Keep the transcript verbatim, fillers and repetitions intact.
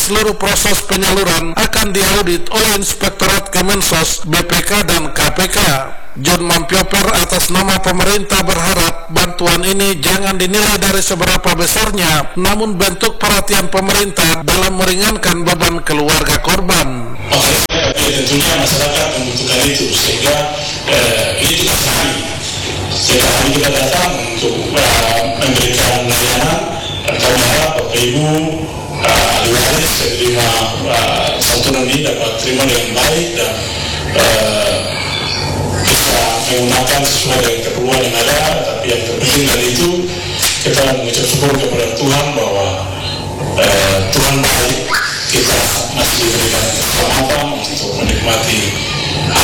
seluruh proses penyaluran akan diaudit oleh Inspektorat Kemensos, B P K dan K P K. John Mampioper atas nama pemerintah berharap bantuan ini jangan dinilai dari seberapa besarnya, namun bentuk perhatian pemerintah dalam meringankan beban keluarga korban. Maksudnya tentunya masyarakat membutuhkan itu, sehingga eh, ini kita sehari setiap hari kita datang untuk uh, memberikan layanan, dan kami harap Bapak Ibu uh, ahli waris yang terima uh, santunan ini dapat terima dengan baik dan uh, bisa menggunakan sesuai dengan keperluan yang ada. Tapi yang terpenting dari itu, kita mengucap syukur kepada Tuhan bahwa uh, Tuhan baik, kita masih diberikan kesempatan untuk menikmati